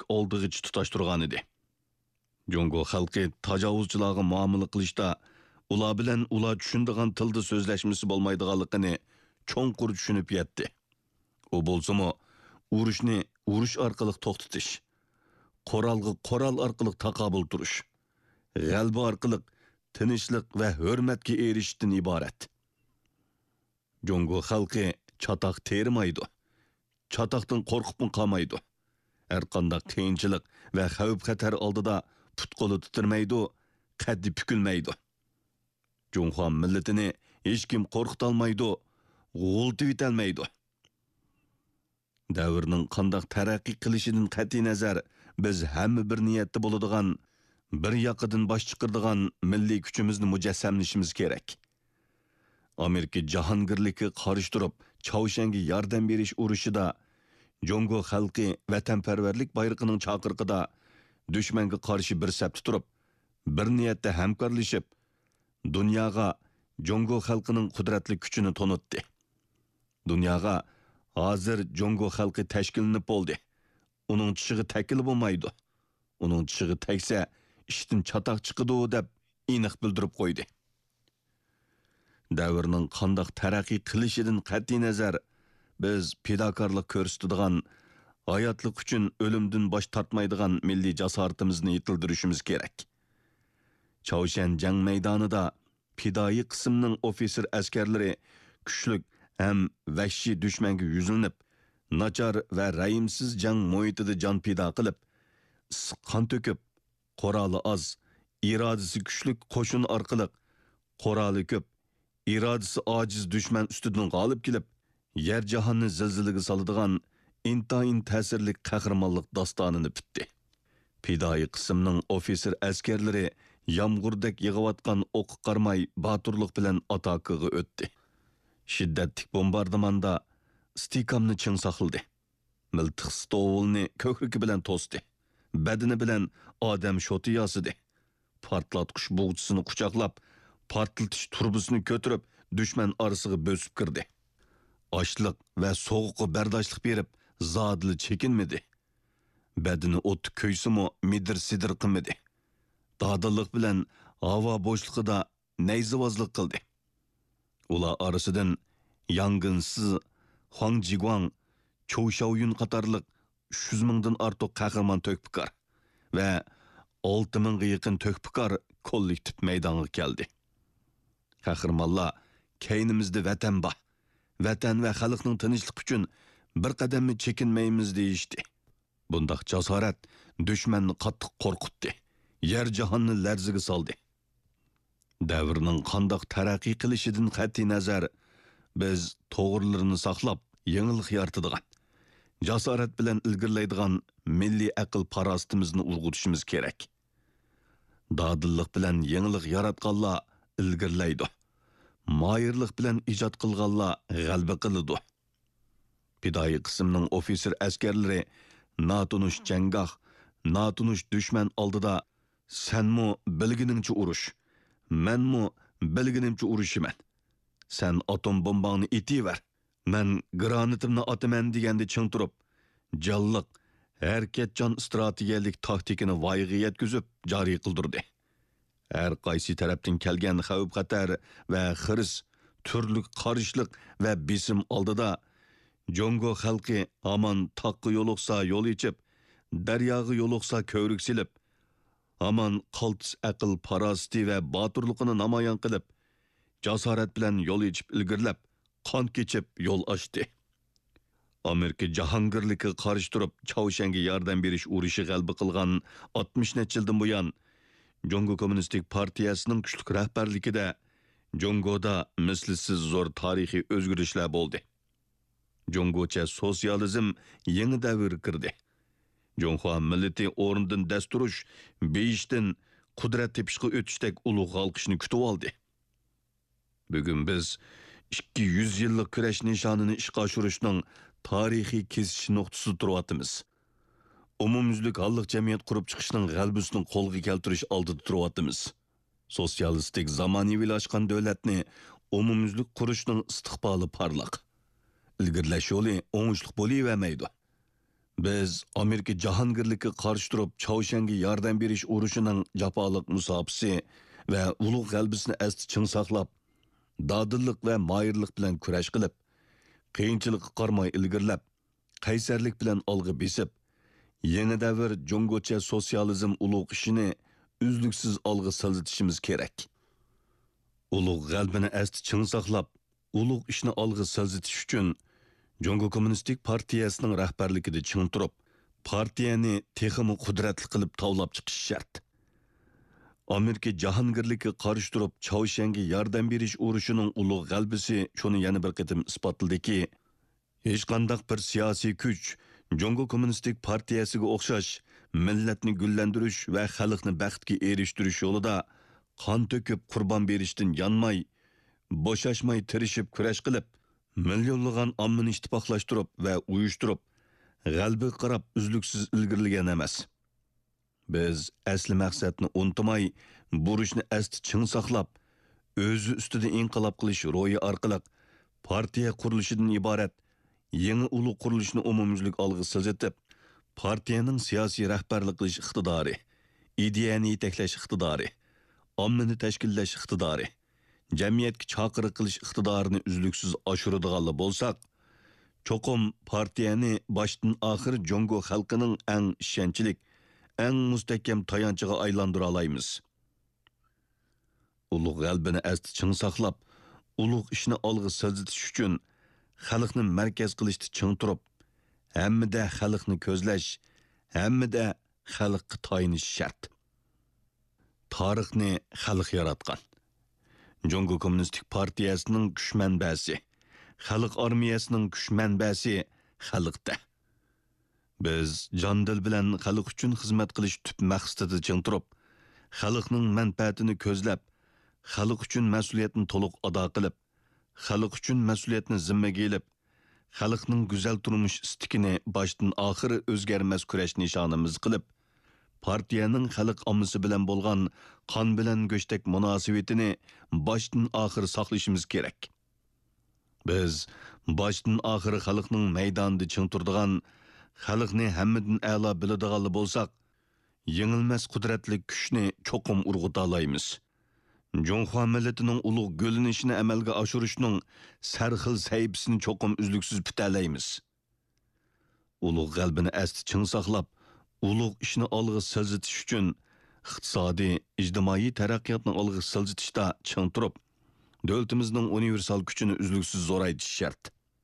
oldig'icha tutashtirgan edi. Jongo xalqi tajovuzchilarga muomala qilishda ular bilan ular tushundigan tilda so'zlashmasi bo'lmaydiganligini cho'nqur tushunib yetdi. U bo'lsa-mu urushni urush orqali to'xtatish, qoralga qoral orqali taqobil turish, g'alaba orqali tinchlik va hurmatga erishishdan iborat. Jongo xalqi chatoq termaydi. Chatoqdan qo'rqib qolmaydi. Har qanday qiyinchilik va xavf-xatar oldida put-qo'li titirmaydi, qaddi bukilmaydi. Jonxo millatini hech kim qo'rqitolmaydi, g'ultib etolmaydi. Davrning qanday taraqqiy qilishidan qat'iy nazar biz hamma bir niyatda bo'ladigan, bir yoqidan bosh chiqiradigan milliy kuchimizni mujassamlashimiz kerak. Amerika jahongirlikka qarshi turib, Chaushanga yordam berish urushida Jongo xalqi vatanparvarlik bayrog'ining chaqirqida dushmanga qarshi bir safda turib, bir niyatda hamkorlashib, dunyoga Jongo xalqining qudratli kuchini tanitdi. Dunyoga hozir Jongo xalqi tashkillanib bo'ldi. Uning tishig'i takil bo'lmaydi. Uning tishig'i tagsa, ishdan chatoq chiqadi deb aniq bildirib qo'ydi. Davrning qanday taraqqiy qilishidan qat'iy nazar biz fidokorlik ko'rsatadigan, hayotlik uchun o'limdan bosh tortmaydigan milliy jasoratimizni yetildirishimiz kerak. Chaoshan jang maydonida fidoi qismning ofitser askarlari kuchlik ham vahshiy dushmanga yuzlanib, nachar va rayimsiz jang muhitida jon fido qilib, qon to'kib, quroli oz, irodasi kuchlik qo'shin orqali quroli ko'p, irodasi ojiz dushman ustidan g'olib kelib, yer jahonni zilzilaga soladigan intayin ta'sirli qahramonlik dostonini bitdi. Fidoi qismning ofitser askarlari yomg'irdak yig'ayotgan o'q qarmay boturlik bilan atakaga o'tdi. Shiddatli bombardimanda istiqomni ching saqladi. Miltiq stovulni ko'krigi bilan to'sdi. Badani bilan odam shoti yosidi. Portlatqich bo'g'chisini quchoqlab, portlatish turbusini ko'tarib, dushman orasiga bo'sib kirdi. Ochliq va sovuqqa bardoshlik berib, zodli chekinmadi. Badani o't ko'ysimi midir-sidir qilmadi. Dadillik bilan havo bo'shligida nayzivozlik qildi. Ular orasidan yong'insiz Huang Jiguang, Chou Shaoyun qatorliq 300 mingdan ortiq qahramon to'kpikor va 6 mingga yaqin to'kpikor kollektiv maydonga keldi. Qahramonlar keynimizda vatan bor. Vatan va xalqning tinchlik uchun bir qadamni chekinmaymiz deyishdi. Bundaq jasorat dushmanni qattiq qo'rqitdi. Yer jahonni larziga soldi. Davrning qandoq taraqqiy qilishidan qat'iy nazar biz to'g'rilarini saqlab, yangilik yaratadigan, jasorat bilan ilgirlaydigan milliy aql farosatimizni urg'utishimiz kerak. Dadillik bilan yangilik yaratganlar ilgirlaydi. Mayirlik bilan ijod qilganlar g'alaba qiladi. Fidoi qismning ofitser askarlari natunish janggoh, natunish dushman oldida senmi bilginingcha urush, menmi bilginimcha urushiman. Sen atom bombangni etiver, men granatimni ataman deganda ching turib, jalliq, harakatchan strategiyalik taktikini voyaga yetkazib joriy qildirdi. Her qaysi tarafdan kelgan xavf-xatar va xiris, turli qarishliq va bisim oldida Jongo xalqi aman taqqa yo'liqsa yo'l ichib, daryoga yo'liqsa ko'rik silib, aman qaltis aql farosati va boturligini namoyon qilib, jasorat bilan yo'l ichib ilgirlab, qon kechib yo'l ochdi. Amerika jahongirlikka qarshi turib, Chaushanga yordam berish urushi g'alaba qilgan 60 yildan buyon Jongo Kommunistik partiyasining kuchli rahbarligida Jongoda mislsiz zo'r tarixiy o'zgarishlar bo'ldi. Jongocha sotsializm yangi davr kirdi. Jonxo millati o'rnidan dasturish, beyishdan qudrat tepishga o'tishdek ulug' xalqishni kutib oldi. Bugun biz 200 yillik kurash nishonini ishga oshirishning tarixiy kesish nuqtasida turyapmiz. Umumyuzlik halliq jamiyat qurib chiqishning g'albisini qo'lga keltirish oldida turyapmiz. Sotsialistik zamonaviylashgan davlatni umumyuzlik qurishning istiqboli parlaq. Ilgirlash yo'li o'ngishli bo'lavermaydi. Biz Amerika jahongirlikka qarshi turib Chaushanga yordam berish urushining jafoliq musofisi va ulug' g'albisini asti ching saqlab, dadillik va moyirlik bilan kurash qilib, qiyinchilikqa qarmay ilgirlab, qaysarlik bilan olg'a besib, yangi davr Jungocha sotsializm ulug' ishini uzluksiz olg'a siljitishimiz kerak. Ulug' g'albini asti ching saqlab, ulug' ishni olg'a siljitish uchun Jungo Kommunistik partiyasining rahbarligida ching turib, partiyani texmi qudratli qilib tavlab chiqish shart. Amerika jahongirlikka qarshi turib Chaushanga yordam berish urushining ulug' g'albisi shuni yana bir qatim isbotladiki, hech qanday bir siyosiy kuch Jungo Kommunistik partiyasiga o'xshash millatni gullantirish va xalqni baxtga erishtirish yo'lida qon to'kib qurbon berishdan yanmay, bo'shashmay tirishib kurash qilib, milyonlagan ommani ittifoqlashtirib va uyushtirib, g'albiga qarab uzluksiz ilgirlagan emas. Biz asli maqsadni unutmay, burishni asti ching saqlab, o'zi ustida inqilob qilish ro'yi orqali partiya qurilishidan iborat yangi ulug' qurilishni umumyuzlik olg'a siljitib, partiyaning siyosiy rahbarlik qilish iqtidori, ideyani yetaklash iqtidori, ommani tashkillash iqtidori, jamiyatga chaqiriq qilish iqtidorini uzluksiz oshiradiganlar bo'lsak, cho'qim partiyani boshdan oxir Jungo xalqining eng ishonchlik, eng mustahkam tayanchiga aylantira olamiz. Ulug' g'albini asti ching saqlab, ulug' ishni olg'a siljitish uchun xalqni markaz qilishda ching turib, hammada xalqni ko'zlash, hammada xalqqa tayinish shart. Tarixni xalq yaratgan. Jungo Kommunistik partiyasining kuch manbasi, xalq armiyasining kuch manbasi xalqda. Biz jondil bilan xalq uchun xizmat qilish tüp maqsadida ching turib, xalqning manfaatini ko'zlab, xalq uchun mas'uliyatni to'liq ado qilib, xalq uchun mas'uliyatni zimmaga elib, xalqning go'zal turmush istikini boshdan oxiri o'zgarmas kurash nishonimiz qilib, partiyaning xalq ommasi bilan bo'lgan qon bilan go'shtak munosabatini boshdan oxiri saqlashimiz kerak. Biz boshdan oxiri xalqning maydonida ching turadigan, xalqni hammadan a'lo biladiganlar bo'lsak, yengilmas qudratli kuchni cho'qim urg'uta olamiz. Junxo millatining ulug' g'o'linishini amalga oshirishning sarxil sayibisini cho'qim uzluksiz bitalaymiz. Ulug' g'albini asti ching saqlab, ulug' ishni olg'a siljitish uchun iqtisodiy, ijtimoiy taraqqiyotni olg'a siljitishda ching turib, davlatimizning universal kuchini uzluksiz zo'raytish shart.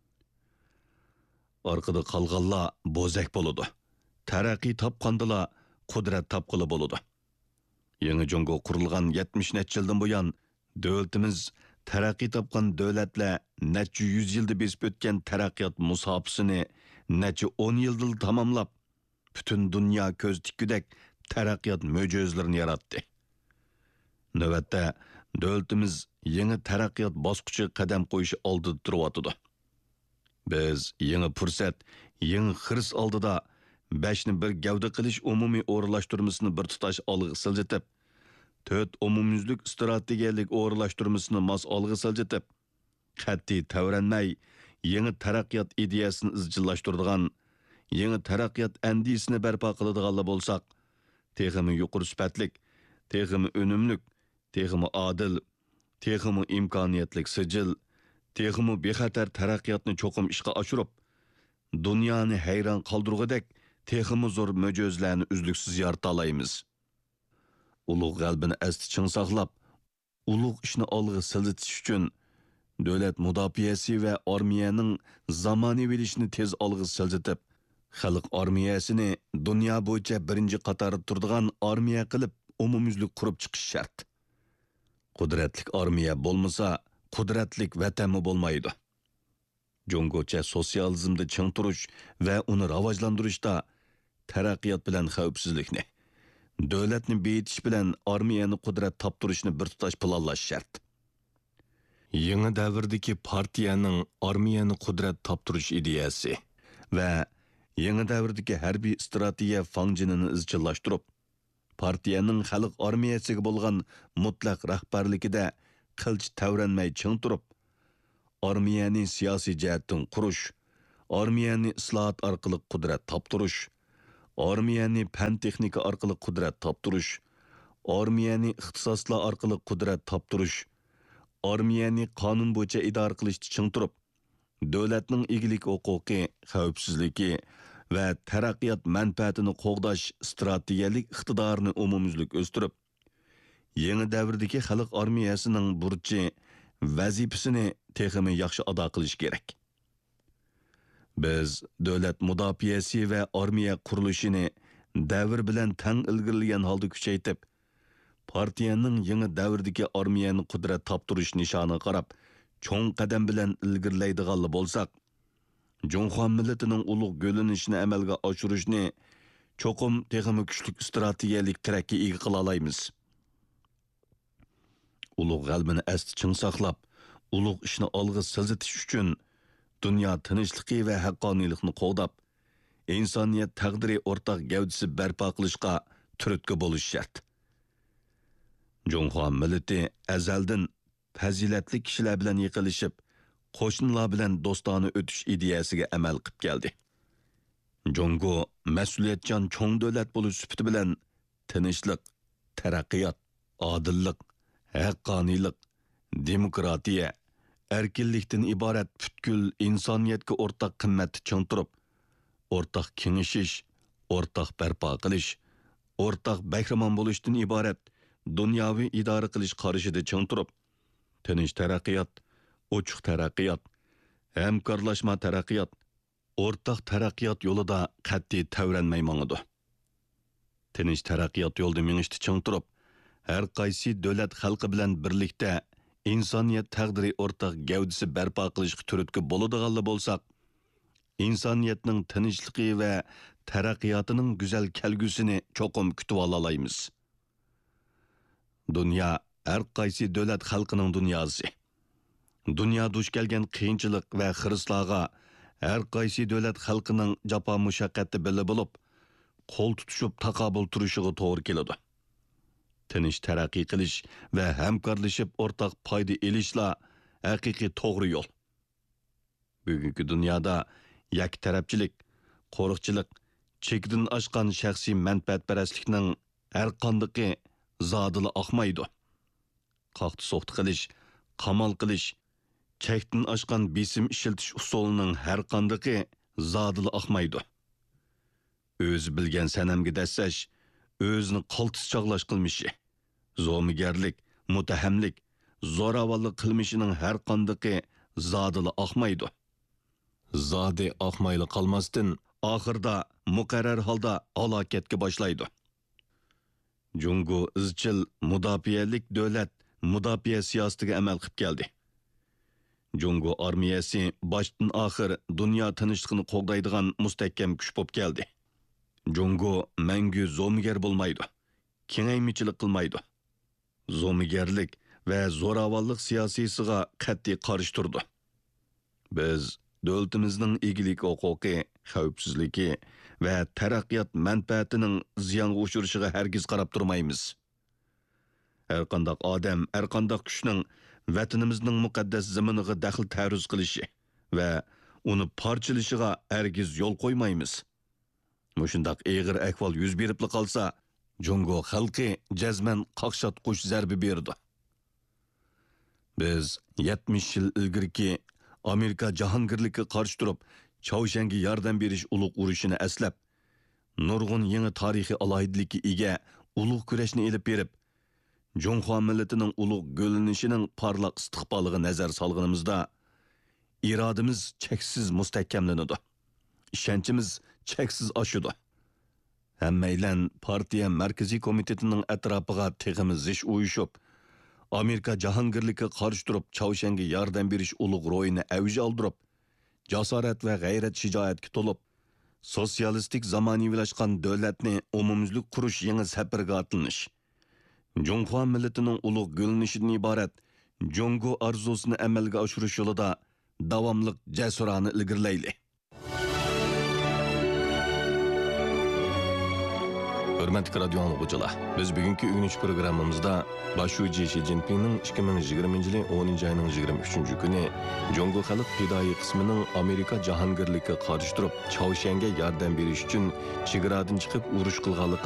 Orqada qolganlar bo'zak bo'ladi. Taraqqiy topqandilar qudrat topqili bo'ladi. Yangi Jungo qurilgan 70 necha yildan buyon davlatimiz taraqqiy topgan davlatlar necha 100 yilda besib o'tgan taraqqiyot musofasini necha 10 yilda tamomlab, butun dunyo ko'z tikkudak taraqqiyot mo'jizalarini yaratdi. Navbatda davlatimiz yangi taraqqiyot bosqichi qadam qo'yishi oldida turibdi. Biz yangi fursat, yangi xirs oldida 5ni bir gavda qilish umumiy o'rinlashtirmasini bir tutash olg'a siljitib, 4 umumyuzlik strategiyalik o'rinlashtirmasini mos olg'a siljitib, qat'iy tavranmay yangi taraqqiyot ideyasini izchillashtiradigan, yangi taraqqiyot andisini barpo qiladiganlar bo'lsak, texmi yuqori sifatlik, texmi unumlik, texmi adil, texmi imkoniyatlik sijil, texmi bexatar taraqqiyotni cho'qim ishga oshirib, dunyoni hayron qoldirgudek texmi zo'r mo'jizlarni uzluksiz yarata olamiz. Ulug' g'albini asti ching saqlab, ulug' ishni olg'a siljitish uchun davlat mudofaasi va armiyaning zamonaviy ishini tez olg'a siljitib, xalq armiyasini dunyo bo'yicha birinchi qatorda turadigan armiya qilib umumyuzlik qurib chiqish shart. Qudratlik armiya bo'lmasa, qudratlik vatanmi bo'lmaydi. Jungocha sotsializmda ching turish va uni rivojlantirishda taraqqiyot bilan xavfsizlikni, davlatni beyitish bilan armiyani qudrat toptirishni bir tutash planlash shart. Yangi davrdagi partiyaning armiyani qudrat toptirish ideyasi va yangi davrdagi harbiy strategiya fanjinini izchillashtirib, partiyaning xalq armiyasiga bo'lgan mutlaq rahbarligida qilch tavranmay ching turib, armiyani siyosiy jihatdan qurish, armiyani islohot orqali qudrat toptirish, armiyani fan texnika orqali qudrat toptirish, armiyani ixtisoslar orqali qudrat toptirish, armiyani qonun bo'yicha idora qilishni ching turib, davlatning egilik huquqi, xavfsizligi va taraqqiyot manfaatini qo'g'dash strategiyalik iqtidorini umumyuzlik o'stirib, yangi davrdagi xalq armiyasining burchi vazifasini texmi yaxshi ado qilish kerak. Biz davlat mudofaasi va armiya qurilishini davr bilan tang ilgirlagan holda kuchaytib, partiyaning yangi davrdagi armiyani qudrat toptirish nishoniga qarab, cho'ng qadam bilan ilgirlaydigan bo'lsak, Jonxon millatining ulug' g'o'lanishini amalga oshirishni cho'qim texmi kuchli strategiyalik trakka ega qila olamiz. Ulug' g'albini asti ching saqlab, ulug' ishni olg'a siljitish uchun dunyo tinchligi va haqqoniylikni qo'g'dab, insoniyat taqdiri o'rtaq gavdasi barpo qilishga turtki bo'lish shart. Jonxon millati azaldan fazilatli kishilar bilan yiqilishib, qo'shnilar bilan do'stona o'tish ideyasiga amal qilib keldi. Jongo mas'uliyatchan cho'ng davlat bo'lish sifati bilan tinchlik, taraqqiyot, odillik, haqqoniylik, demokratiya, erkinlikdan iborat butkul insoniyatga o'rtaq qimmatni ching turib, o'rtaq kengashish, o'rtaq barpo qilish, o'rtaq bahramon bo'lishdan iborat dunyoviy idora qilish qarashida ching turib, tinch taraqqiyot, ochiq taraqqiyot, hamkorlashma taraqqiyot, o'rtaq taraqqiyot yo'lida qat'iy tavranmay mangidi. Tinch taraqqiyot yo'lida minishni ching turib, har qaysi davlat xalqi bilan birlikda insoniyat taqdiri o'rtaq gavdasi barpo qilishga turtki bo'ladiganlar bo'lsak, insoniyatning tinchligi va taraqqiyotining go'zal kelgusini cho'qim kutib olaymiz. Dunyo har qaysi davlat xalqining dunyosi. Dunyo duch kelgan qiyinchilik va xirislarga har qaysi davlat xalqining jafo mushaqqati bili bo'lib, qo'l tutishib taqobil turishiga to'g'ri keladi. Tinch taraqqiy qilish va hamkorlashib o'rtaq foyda olishlar haqiqiy to'g'ri yo'l. Bugungi dunyoda yaktarafchilik, qo'riqchilik, chekdan oshgan shaxsiy manfaatparastlikning har qanday zodili oqmaydi. Qoqti so'qti qilish, qamal qilish, chekdan oshgan besim ishiltish usulining har qanday zodili oqmaydi. O'zi bilgan sanamga dassash, o'zini qaltis chog'lash qilmishi, zo'migarlik, mutahamlik, zo'ravonlik qilmishining har qanday zodili oqmaydi. Zodi oqmayli qolmasdan oxirda muqarrar holda halokatga boshlaydi. Jungo izchil mudofaalik davlat mudofaa siyosatiga amal qilib keldi. Jungo armiyasi boshdan oxir dunyo tinchligini qo'g'daydigan mustahkam kuch bo'lib keldi. Jungo mangu zo'migar bo'lmaydi, kengaymichilik qilmaydi. Zo'migarlik va zo'ravonlik siyosasiga qat'iy qarshi turdi. Biz davlatimizning egilik huquqi, xavfsizligi va taraqqiyot manfaatining ziyonga uchrishiga hargiz qarab turmaymiz. Har qanday odam, har qanday kuchning vatanimizning muqaddas zaminiga daxl taruz qilishi va uni parchalashiga hargiz yo'l qo'ymaymiz. Mushundaq eg'ir ahvol yuz berib qolsa, Jungo xalqi jazman qaqshatqush zarbi berdi. Biz 70 yil ilgirki Amerika jahongirlikka qarshi turib, Chaushanga yordam berish ulug' urushini aslab, nurg'un yangi tarixiy alohidlikka ega ulug' kurashni elib berib, Jonxon millatining ulug' g'o'lanishining parlaq istiqboliga nazar solganimizda, irodamiz cheksiz mustahkamlanadi. Ishonchimiz cheksiz oshadi. Hammaylan partiya markaziy komitetining atrofiga teg'imiz zish uyushib, Amerika jahongirlikka qarshi turib, Chaushanga yordam berish ulug' ro'yini avj oldirib, jasorat va g'ayrat shijoatga to'lib, sotsialistik zamonaviylashgan davlatni umumyuzlik qurish yangi safarga otlanish, Jonxon millatining ulug' g'o'lanishidan iborat Jongo arzusini amalga oshirish yo'lida davomli jasurona ilgirlayli. Hürmetli radyo anlıqıcılar, biz bugünkü ügünüş programımızda Başuji Xi Jinping'nin 2020 yılı 10. ayının 23. günü Jongo Xalq Pidai qismining Amerika jahongirligiga qarshi turib, Chaoshenga yordam berish uchun chegaradan chiqib urush qilganligi